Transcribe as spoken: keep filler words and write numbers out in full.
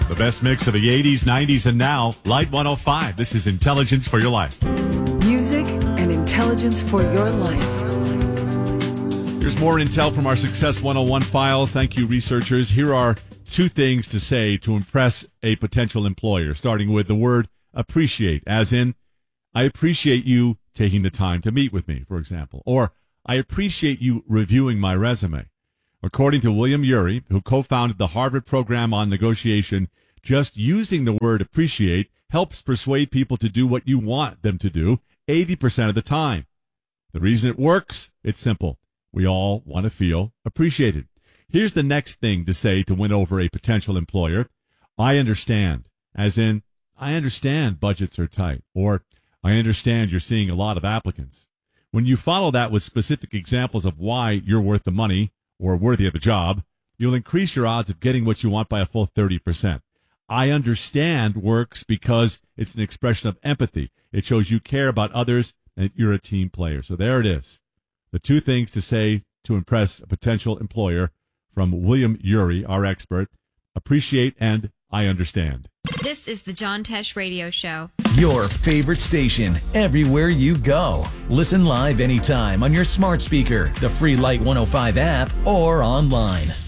The best mix of the eighties, nineties, and now. Light one oh five. This is Intelligence for Your Life. Music and intelligence for your life. Here's more intel from our Success one oh one files. Thank you, researchers. Here are two things to say to impress a potential employer, starting with the word appreciate, as in, I appreciate you taking the time to meet with me, for example, or I appreciate you reviewing my resume. According to William Ury, who co-founded the Harvard program on negotiation, just using the word appreciate helps persuade people to do what you want them to do eighty percent of the time. The reason it works? It's simple. We all want to feel appreciated. Here's the next thing to say to win over a potential employer. I understand, as in, I understand budgets are tight, or I understand you're seeing a lot of applicants. When you follow that with specific examples of why you're worth the money or worthy of the job, you'll increase your odds of getting what you want by a full thirty percent. I understand works because it's an expression of empathy. It shows you care about others and you're a team player. So there it is. The two things to say to impress a potential employer from William Ury, our expert. Appreciate and I understand. This is the John Tesh Radio Show. Your favorite station everywhere you go. Listen live anytime on your smart speaker, the free Light one oh five app, or online.